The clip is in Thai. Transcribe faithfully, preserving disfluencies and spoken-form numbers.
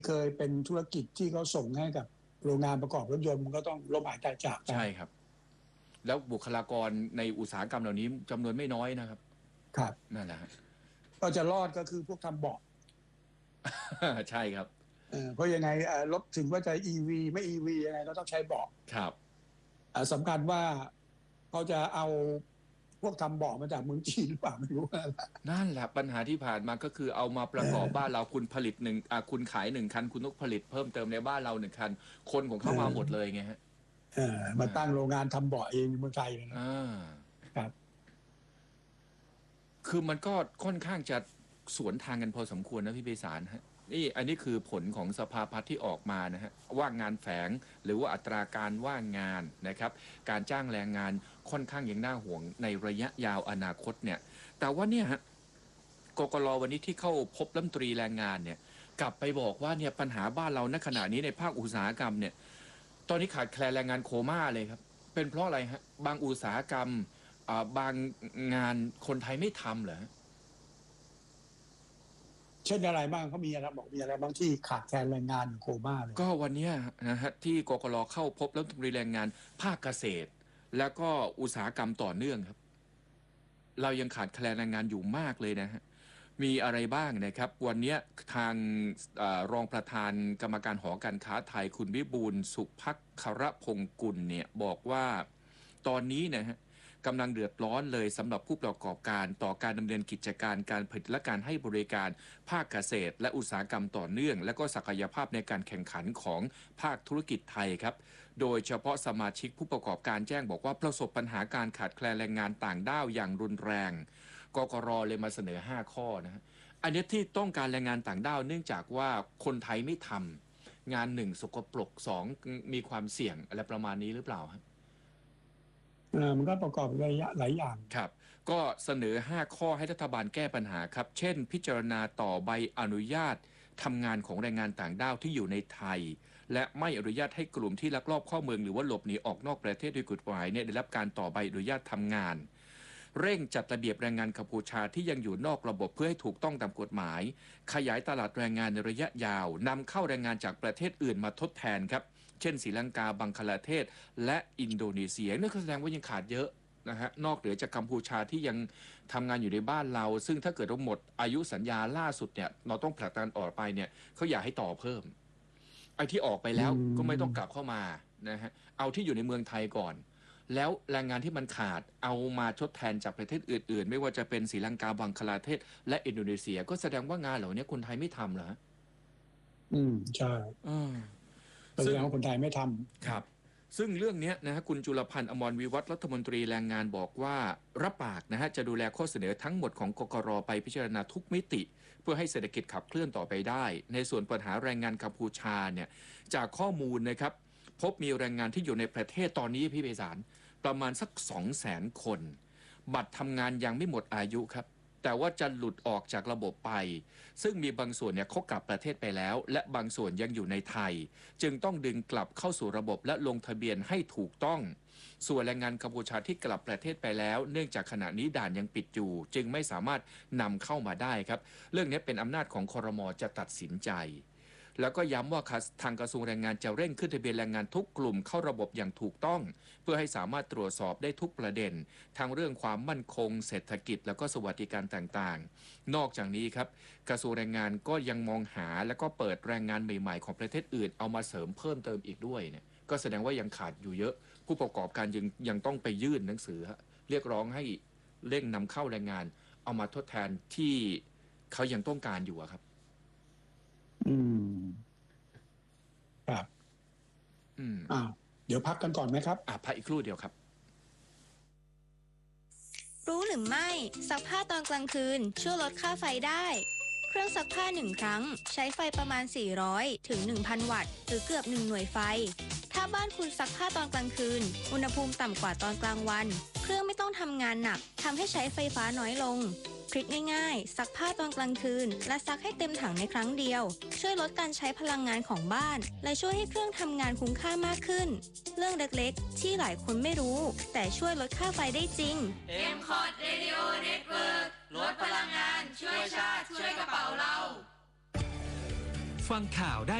เคยเป็นธุรกิจที่เขาส่งให้กับโรงงานประกอบรถยนต์มันก็ต้องล้มหายตายจากใช่ครับแล้วบุคลากรในอุตสาหกรรมเหล่านี้จำนวนไม่น้อยนะครับครับนั่นแหละก็จะรอดก็คือพวกทำเบาะใช่ครับเพราะยังไงรถถึงว่าจะ อี วี ไม่ อี วี ยังไงก็ต้องใช้เบาะครับสำคัญว่าเขาจะเอาพวกทำเบาะมาจากเมืองจีนหรือเปล่าไม่รู้นั่นแหละปัญหาที่ผ่านมาก็คือเอามาประกอบบ้านเราคุณผลิตหนึ่งคุณขายหนึ่งคันคุณต้องผลิตเพิ่มเติมในบ้านเราหนึ่งคันคนของเขามาหมดเลยไงฮะมาตั้งโรงงานทำเบาะเองในเมืองไทยนะครับคือมันก็ค่อนข้างจะสวนทางกันพอสมควรนะพี่เบสารฮะนี่อันนี้คือผลของสภาพัฒน์ที่ออกมานะฮะว่างงานแฝงหรือว่าอัตราการว่างงานนะครับการจ้างแรงงานค่อนข้างยังน่าห่วงในระยะยาวอนาคตเนี่ยแต่ว่าเนี่ยฮะกกร.วันนี้ที่เข้าพบรัฐมนตรีแรงงานเนี่ยกลับไปบอกว่าเนี่ยปัญหาบ้านเราณขณะนี้ในภาคอุตสาหกรรมเนี่ยตอนนี้ขาดแคลนแรงงานโคม่าเลยครับเป็นเพราะอะไรฮะบางอุตสาหกรรมบางงานคนไทยไม่ทำเหรอเช่นอะไรบ้างเขามีอะไรบอกมีอะไรบ้างที่ขาดแคลนแรงงานโคม่าเลยก็วันนี้นะฮะที่กกร.เข้าพบรัฐมนตรีแรงงานภาคเกษตรแล้วก็อุตสาหกรรมต่อเนื่องครับเรายังขาดแคลนแรงงานอยู่มากเลยนะฮะมีอะไรบ้างนะครับวันนี้ทางอรองประธานกรรมการหอการค้าไทยคุณวิบูลย์สุภักครพงกุลเนี่ยบอกว่าตอนนี้นะฮะกำลังเดือดร้อนเลยสำหรับผู้ประกอบการต่อการดำเนินกิจการการผลิตและการให้บริการภาคเกษตรและอุตสาหกรรมต่อเนื่องและก็ศักยภาพในการแข่งขันของภาคธุรกิจไทยครับโดยเฉพาะสมาชิกผู้ประกอบการแจ้งบอกว่าประสบปัญหาการขาดแคลนแรงงานต่างด้าวอย่างรุนแรงกกร.เลยมาเสนอห้าข้อนะฮะอันนี้ที่ต้องการแรงงานต่างด้าวเนื่องจากว่าคนไทยไม่ทำงานหนึ่งสกปรกสองมีความเสี่ยงอะไรประมาณนี้หรือเปล่าครับมันก็ประกอบหลายหลายอย่างครับก็เสนอห้าข้อให้รัฐบาลแก้ปัญหาครับเช่นพิจารณาต่อใบอนุญาตทำงานของแรงงานต่างด้าวที่อยู่ในไทยและไม่อนุญาตให้กลุ่มที่ลักลอบเข้าเมืองหรือว่าหลบหนีออกนอกประเทศโดยกฎหมายเนี่ยได้รับการต่อใบอนุญาตทำงานเร่งจัดระเบียบแรงงานกัมพูชาที่ยังอยู่นอกระบบเพื่อให้ถูกต้องตามกฎหมายขยายตลาดแรงงานในระยะยาวนำเข้าแรงงานจากประเทศอื่นมาทดแทนครับเช่นศรีลังกาบังคลาเทศและอินโดนีเซียนี่แสดงว่ายังขาดเยอะนะฮะนอกเหนือจากกัมพูชาที่ยังทำงานอยู่ในบ้านเราซึ่งถ้าเกิดเราหมดอายุสัญญาล่าสุดเนี่ยเราต้องผลักดันออกไปเนี่ยเขาอยากให้ต่อเพิ่มไอ้ที่ออกไปแล้วก็ไม่ต้องกลับเข้ามานะฮะเอาที่อยู่ในเมืองไทยก่อนแล้วแรงงานที่มันขาดเอามาทดแทนจากประเทศอื่นๆไม่ว่าจะเป็นศรีลังกาบังคลาเทศและอินโดนีเซียก็แสดงว่างานเหล่านี้คนไทยไม่ทำเหรออืมใช่แสดงว่าคนไทยไม่ทำครับซึ่งเรื่องนี้นะฮะคุณจุลพันธ์อมรวิวัฒน์รัฐมนตรีแรงงานบอกว่ารับปากนะฮะจะดูแลข้อเสนอทั้งหมดของกกร.ไปพิจารณาทุกมิติเพื่อให้เศรษฐกิจขับเคลื่อนต่อไปได้ในส่วนปัญหาแรงงานกัมพูชาเนี่ยจากข้อมูลนะครับพบมีแรงงานที่อยู่ในประเทศตอนนี้พี่เบสารประมาณสัก สองแสน คนบัตรทำงานยังไม่หมดอายุครับแต่ว่าจะหลุดออกจากระบบไปซึ่งมีบางส่วนเนี่ยเขากลับประเทศไปแล้วและบางส่วนยังอยู่ในไทยจึงต้องดึงกลับเข้าสู่ระบบและลงทะเบียนให้ถูกต้องส่วนแรงงานกัมพูชาที่กลับประเทศไปแล้วเนื่องจากขณะนี้ด่านยังปิดอยู่จึงไม่สามารถนำเข้ามาได้ครับเรื่องนี้เป็นอำนาจของครม.จะตัดสินใจแล้วก็ย้ำว่าทางกระทรวงแรงงานจะเร่งขึ้นทะเบียนแรงงานทุกกลุ่มเข้าระบบอย่างถูกต้องเพื่อให้สามารถตรวจสอบได้ทุกประเด็นทั้งเรื่องความมั่นคงเศรษฐกิจแล้วก็สวัสดิการต่างๆนอกจากนี้ครับกระทรวงแรงงานก็ยังมองหาแล้วก็เปิดแรงงานใหม่ๆของประเทศอื่นเอามาเสริมเพิ่มเติมอีกด้วยเนี่ยก็แสดงว่ายังขาดอยู่เยอะผู้ประกอบการยังยังต้องไปยื่นหนังสือเรียกร้องให้เร่งนำเข้าแรงงานเอามาทดแทนที่เขายังต้องการอยู่ครับอืมครับอืมอ้าวเดี๋ยวพักกันก่อนไหมครับอ่ะพักอีกครู่เดียวครับรู้หรือไม่ซักผ้าตอนกลางคืนช่วยลดค่าไฟได้เครื่องซักผ้าหนึ่งครั้งใช้ไฟประมาณสี่ร้อยถึง หนึ่งพัน วัตต์หรือเกือบหนึ่งหน่วยไฟถ้าบ้านคุณซักผ้าตอนกลางคืนอุณหภูมิต่ำกว่าตอนกลางวันเครื่องไม่ต้องทำงานหนักทำให้ใช้ไฟฟ้าน้อยลงทริคง่ายๆซักผ้าตอนกลางคืนและซักให้เต็มถังในครั้งเดียวช่วยลดการใช้พลังงานของบ้านและช่วยให้เครื่องทำงานคุ้มค่ามากขึ้นเรื่องเล็กๆที่หลายคนไม่รู้แต่ช่วยลดค่าไฟได้จริงเอ็ม คอร์ด Radio Network ลดพลังงานช่วยชาติช่วยกระเป๋าเราไฟฟังข่าวได้